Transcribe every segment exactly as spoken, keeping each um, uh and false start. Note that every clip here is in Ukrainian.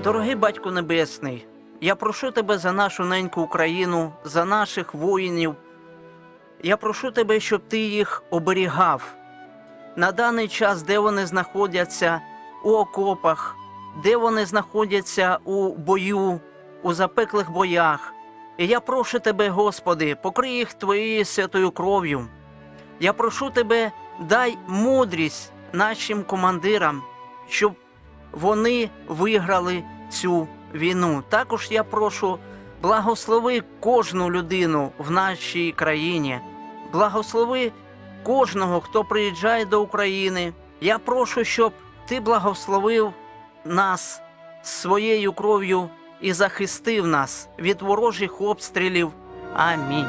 Дорогий Батько Небесний, я прошу Тебе за нашу неньку Україну, за наших воїнів. Я прошу Тебе, щоб Ти їх оберігав. На даний час, де вони знаходяться у окопах, де вони знаходяться у бою, у запеклих боях. І я прошу Тебе, Господи, покрий їх Твоєю святою кров'ю. Я прошу Тебе, дай мудрість нашим командирам, щоб вони виграли цю війну. Також я прошу, благослови кожну людину в нашій країні. Благослови кожного, хто приїжджає до України. Я прошу, щоб Ти благословив нас своєю кров'ю і захистив нас від ворожих обстрілів. Амінь.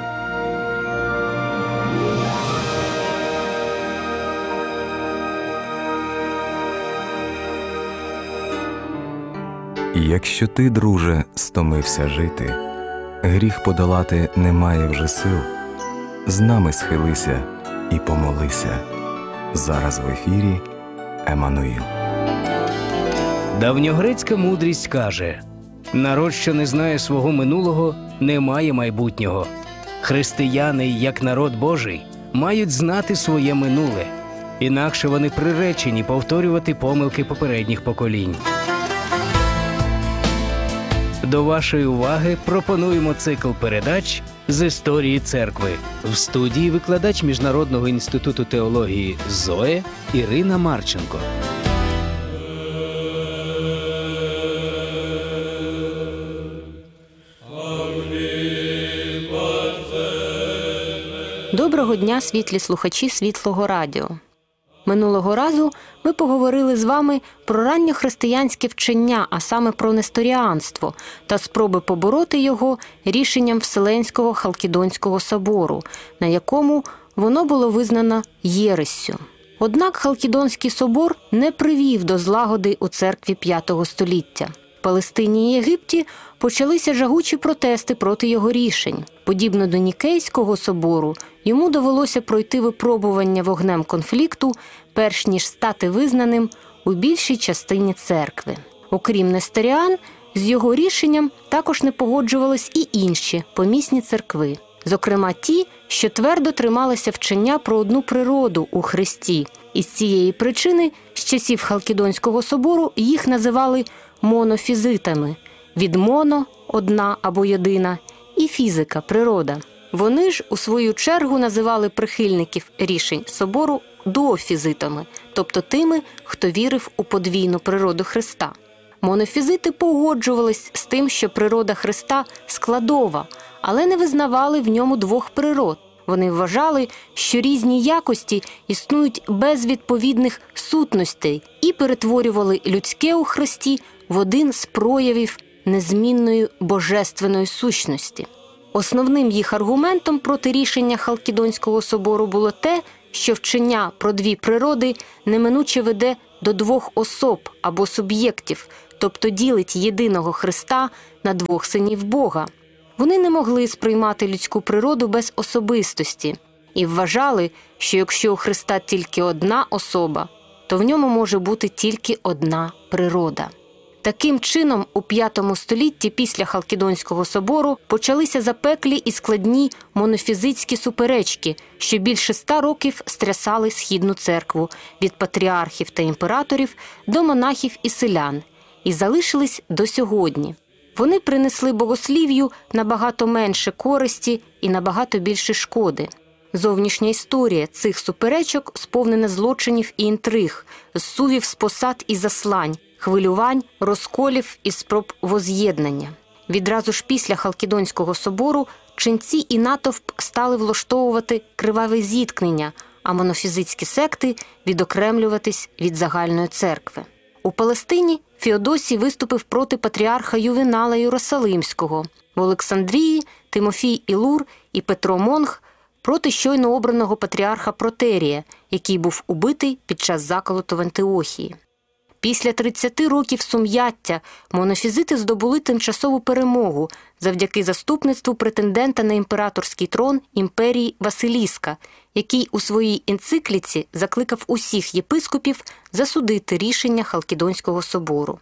Якщо ти, друже, стомився жити, гріх подолати немає вже сил, з нами схилися і помолися. Зараз в ефірі Еммануїл. Давньогрецька мудрість каже: народ, що не знає свого минулого, не має майбутнього. Християни, як народ Божий, мають знати своє минуле, інакше вони приречені повторювати помилки попередніх поколінь. До вашої уваги пропонуємо цикл передач з історії церкви. В студії викладач Міжнародного інституту теології ЗОЕ Ірина Марченко. Доброго дня, світлі слухачі Світлого Радіо. Минулого разу ми поговорили з вами про ранньохристиянське вчення, а саме про несторіанство та спроби побороти його рішенням Вселенського Халкідонського собору, на якому воно було визнано єрессю. Однак Халкідонський собор не привів до злагоди у церкві п'ятого століття. В Палестині і Єгипті почалися жагучі протести проти його рішень. Подібно до Нікейського собору, йому довелося пройти випробування вогнем конфлікту, перш ніж стати визнаним у більшій частині церкви. Окрім несторіан, з його рішенням також не погоджувались і інші помісні церкви. Зокрема ті, що твердо трималися вчення про одну природу у Христі. І з цієї причини з часів Халкідонського собору їх називали монофізитами. Від моно – одна або єдина, і фізика – природа. Вони ж, у свою чергу, називали прихильників рішень собору дуофізитами, тобто тими, хто вірив у подвійну природу Христа. Монофізити погоджувались з тим, що природа Христа складова, але не визнавали в ньому двох природ. Вони вважали, що різні якості існують без відповідних сутностей і перетворювали людське у Христі в один з проявів незмінної божественної сущності. Основним їх аргументом проти рішення Халкідонського собору було те, що вчення про дві природи неминуче веде до двох особ або суб'єктів, тобто ділить єдиного Христа на двох синів Бога. Вони не могли сприймати людську природу без особистості і вважали, що якщо у Христа тільки одна особа, то в ньому може бути тільки одна природа. Таким чином, у п'ятому столітті після Халкідонського собору почалися запеклі і складні монофізитські суперечки, що більше ста років стрясали Східну церкву від патріархів та імператорів до монахів і селян, і залишились до сьогодні. Вони принесли богослів'ю набагато менше користі і набагато більше шкоди. Зовнішня історія цих суперечок сповнена злочинів і інтриг, зсувів з посад і заслань, хвилювань, розколів і спроб воз'єднання. Відразу ж після Халкідонського собору ченці і натовп стали влаштовувати криваві зіткнення, а монофізитські секти відокремлюватись від загальної церкви. У Палестині Феодосій виступив проти патріарха Ювенала Єрусалимського. В Олександрії Тимофій Ілур і Петро Монг проти щойно обраного патріарха Протерія, який був убитий під час заколоту в Антиохії. Після тридцяти років сум'яття монофізити здобули тимчасову перемогу завдяки заступництву претендента на імператорський трон імперії Василіска, який у своїй енцикліці закликав усіх єпископів засудити рішення Халкідонського собору.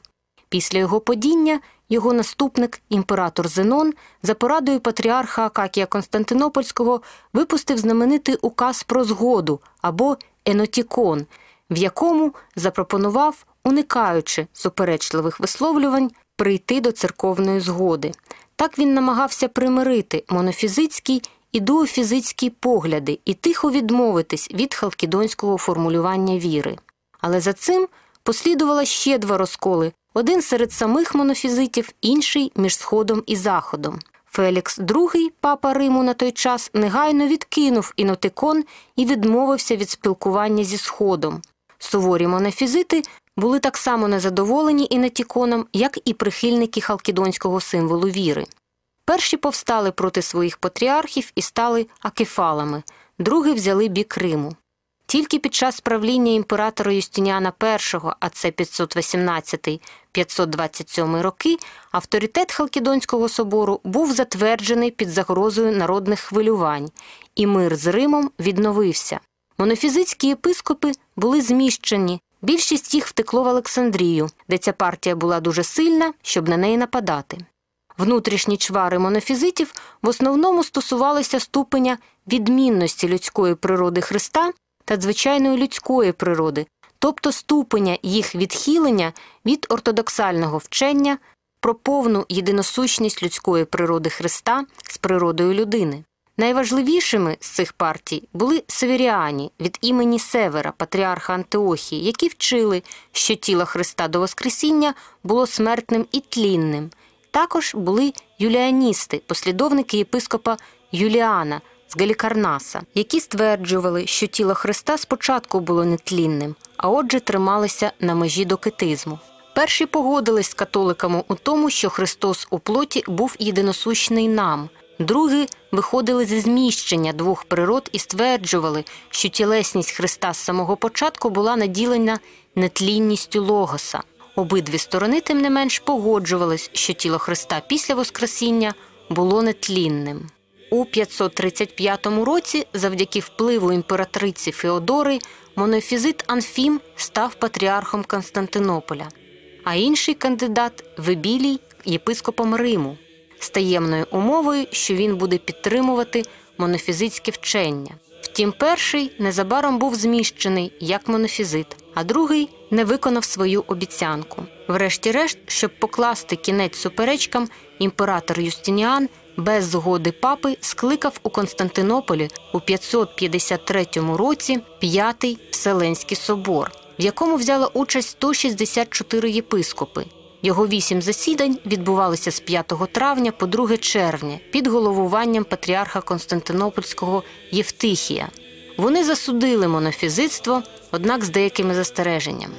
Після його падіння його наступник, імператор Зенон, за порадою патріарха Акакія Константинопольського випустив знаменитий указ про згоду або енотікон, в якому запропонував, уникаючи суперечливих висловлювань, прийти до церковної згоди. Так він намагався примирити монофізитські і дуофізитські погляди і тихо відмовитись від халкідонського формулювання віри. Але за цим послідувало ще два розколи, один серед самих монофізитів, інший між Сходом і Заходом. Фелікс другий, папа Риму на той час, негайно відкинув інотикон і відмовився від спілкування зі Сходом. Суворі монофізити були так само незадоволені інотиконом, як і прихильники халкідонського символу віри. Перші повстали проти своїх патріархів і стали акефалами, другі взяли бік Риму. Тільки під час правління імператора Юстиніана першого, а це п'ятсот вісімнадцятий - п'ятсот двадцять сьомий роки, авторитет Халкідонського собору був затверджений під загрозою народних хвилювань, і мир з Римом відновився. Монофізитські єпископи були зміщені, більшість їх втекло в Олександрію, де ця партія була дуже сильна, щоб на неї нападати. Внутрішні чвари монофізитів в основному стосувалися ступеня відмінності людської природи Христа та звичайної людської природи, тобто ступеня їх відхилення від ортодоксального вчення про повну єдиносущність людської природи Христа з природою людини. Найважливішими з цих партій були северіані від імені Севера, патріарха Антиохії, які вчили, що тіло Христа до Воскресіння було смертним і тлінним. Також були юліаністи, послідовники єпископа Юліана з Галікарнаса, які стверджували, що тіло Христа спочатку було нетлінним, а отже трималося на межі докетизму. Перші погодились з католиками у тому, що Христос у плоті був єдиносущний нам. Другі виходили зі зміщення двох природ і стверджували, що тілесність Христа з самого початку була наділена нетлінністю Логоса. Обидві сторони, тим не менш, погоджувались, що тіло Христа після Воскресіння було нетлінним. У п'ятсот тридцять п'ятому році, завдяки впливу імператриці Феодори, монофізит Анфім став патріархом Константинополя, а інший кандидат – Вибілій – єпископом Риму, з таємною умовою, що він буде підтримувати монофізитське вчення. Втім, перший незабаром був зміщений як монофізит, а другий не виконав свою обіцянку. Врешті-решт, щоб покласти кінець суперечкам, імператор Юстиніан без згоди папи скликав у Константинополі у п'ятсот п'ятдесят третьому році П'ятий Вселенський собор, в якому взяло участь сто шістдесят чотири єпископи. Його вісім засідань відбувалися з п'ятого травня по друге червня під головуванням патріарха Константинопольського Євтихія. Вони засудили монофізитство, однак з деякими застереженнями.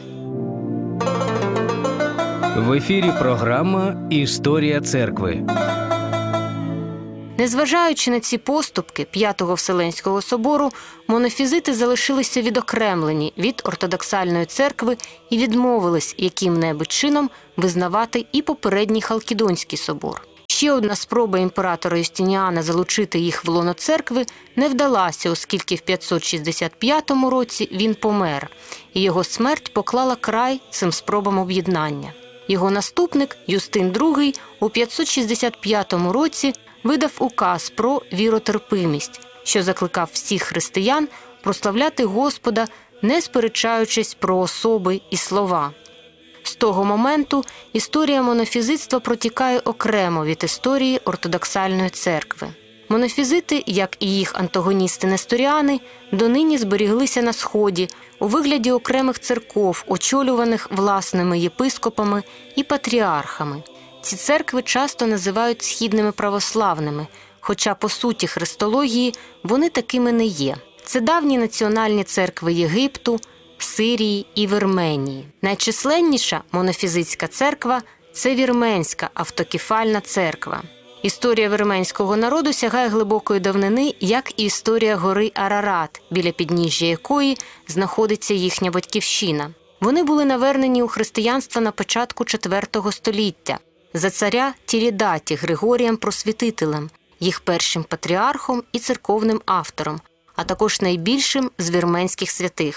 В ефірі програма «Історія церкви». Незважаючи на ці поступки П'ятого Вселенського собору, монофізити залишилися відокремлені від ортодоксальної церкви і відмовились яким-небудь чином визнавати і попередній Халкідонський собор. Ще одна спроба імператора Юстиніана залучити їх в лоно церкви не вдалася, оскільки в п'ятсот шістдесят п'ятому році він помер, і його смерть поклала край цим спробам об'єднання. Його наступник, Юстин другий, у п'ятсот шістдесят п'ятому році видав указ про віротерпимість, що закликав всіх християн прославляти Господа, не сперечаючись про особи і слова. З того моменту історія монофізитства протікає окремо від історії ортодоксальної церкви. Монофізити, як і їх антагоністи-несторіани, донині зберіглися на Сході у вигляді окремих церков, очолюваних власними єпископами і патріархами. Ці церкви часто називають східними православними, хоча по суті христології вони такими не є. Це давні національні церкви Єгипту, Сирії і Вірменії. Найчисленніша монофізитська церква – це Вірменська автокефальна церква. Історія вірменського народу сягає глибокої давнини, як і історія гори Арарат, біля підніжжя якої знаходиться їхня батьківщина. Вони були навернені у християнство на початку четвертого століття за царя Тірідаті Григорієм Просвітителем, їх першим патріархом і церковним автором, а також найбільшим з вірменських святих.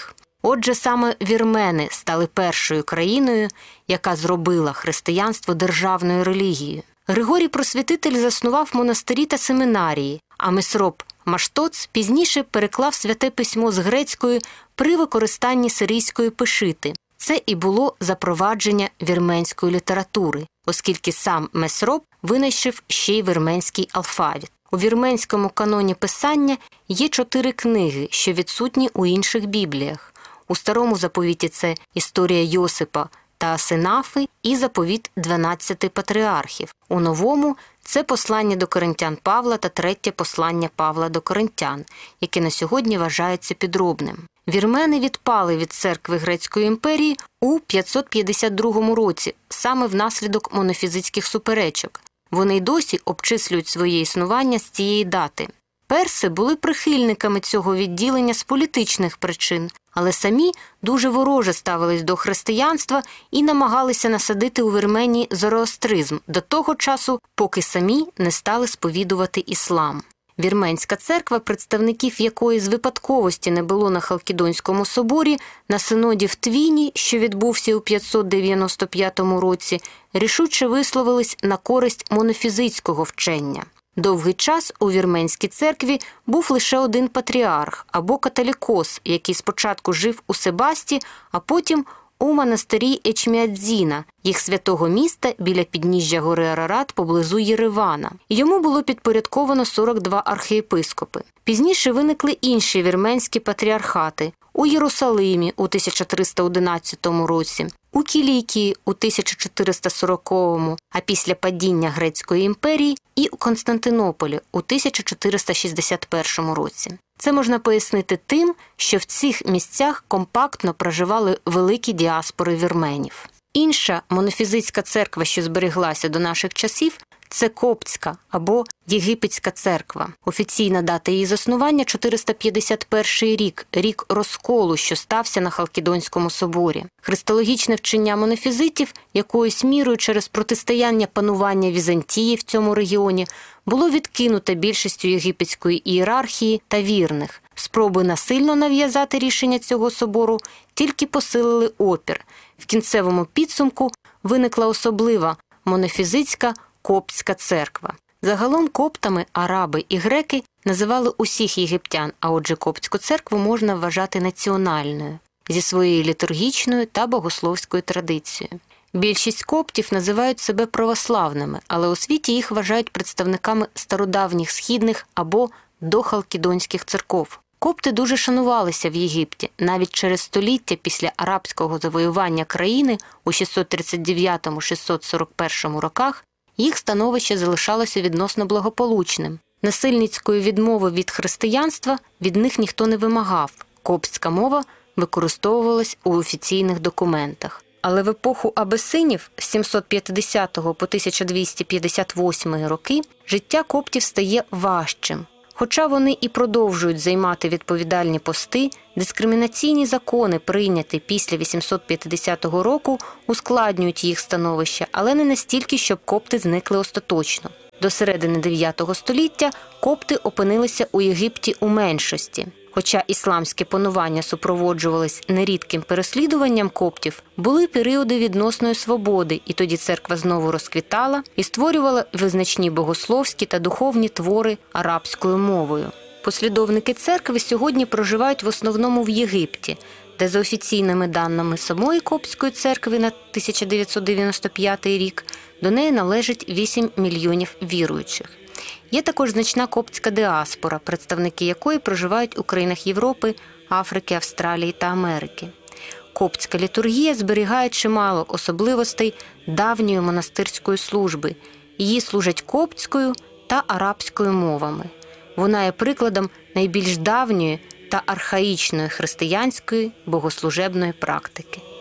Отже, саме вірмени стали першою країною, яка зробила християнство державною релігією. Григорій Просвітитель заснував монастирі та семінарії, а Месроп Маштоц пізніше переклав Святе Письмо з грецької при використанні сирійської пешити. Це і було запровадження вірменської літератури, оскільки сам Месроп винайшов ще й вірменський алфавіт. У вірменському каноні писання є чотири книги, що відсутні у інших бібліях. У старому заповіті це історія Йосипа та Асенафи і заповіт дванадцяти патріархів. У новому – це послання до коринтян Павла та третє послання Павла до коринтян, яке на сьогодні вважається підробним. Вірмени відпали від церкви Грецької імперії у п'ятсот п'ятдесят другому році, саме внаслідок монофізитських суперечок. Вони й досі обчислюють своє існування з цієї дати. Перси були прихильниками цього відділення з політичних причин, але самі дуже вороже ставились до християнства і намагалися насадити у Вірменії зороастризм до того часу, поки самі не стали сповідувати іслам. Вірменська церква, представників якої з випадковості не було на Халкідонському соборі, на синоді в Твіні, що відбувся у п'ятсот дев'яносто п'ятому році, рішуче висловились на користь монофізитського вчення. Довгий час у вірменській церкві був лише один патріарх або католікос, який спочатку жив у Себасті, а потім у монастирі Ечміадзіна, їх святого міста біля підніжжя гори Арарат поблизу Єревана. Йому було підпорядковано сорок два архієпископи. Пізніше виникли інші вірменські патріархати у Єрусалимі у тисяча триста одинадцятому році, у Кілікії у тисяча чотириста сороковому, а після падіння Грецької імперії і у Константинополі у тисяча чотириста шістдесят першому році. Це можна пояснити тим, що в цих місцях компактно проживали великі діаспори вірменів. Інша монофізитська церква, що збереглася до наших часів, це Коптська або Єгипетська церква. Офіційна дата її заснування – чотириста п'ятдесят перший рік, рік розколу, що стався на Халкідонському соборі. Христологічне вчення монофізитів, якоюсь мірою через протистояння панування Візантії в цьому регіоні, було відкинуте більшістю єгипетської ієрархії та вірних. Спроби насильно нав'язати рішення цього собору тільки посилили опір. В кінцевому підсумку виникла особлива монофізитська Коптська церква. Загалом коптами араби і греки називали усіх єгиптян, а отже Коптську церкву можна вважати національною, зі своєю літургічною та богословською традицією. Більшість коптів називають себе православними, але у світі їх вважають представниками стародавніх східних або дохалкідонських церков. Копти дуже шанувалися в Єгипті. Навіть через століття після арабського завоювання країни у шістсот тридцять дев'ятому - шістсот сорок першому роках їх становище залишалося відносно благополучним. Насильницької відмови від християнства від них ніхто не вимагав. Коптська мова використовувалась у офіційних документах. Але в епоху абесинів з сімсот п'ятдесятого по тисяча двісті п'ятдесят восьмий роки життя коптів стає важчим. Хоча вони і продовжують займати відповідальні пости, дискримінаційні закони, прийняті після вісімсот п'ятдесятого року, ускладнюють їх становище, але не настільки, щоб копти зникли остаточно. До середини дев'ятого століття копти опинилися у Єгипті у меншості. Хоча ісламське панування супроводжувалось нерідким переслідуванням коптів, були періоди відносної свободи, і тоді церква знову розквітала і створювала визначні богословські та духовні твори арабською мовою. Послідовники церкви сьогодні проживають в основному в Єгипті, де за офіційними даними самої Коптської церкви на тисяча дев'ятсот дев'яносто п'ятий рік до неї належить вісім мільйонів віруючих. Є також значна коптська діаспора, представники якої проживають у країнах Європи, Африки, Австралії та Америки. Коптська літургія зберігає чимало особливостей давньої монастирської служби. Її служать коптською та арабською мовами. Вона є прикладом найбільш давньої та архаїчної християнської богослужебної практики.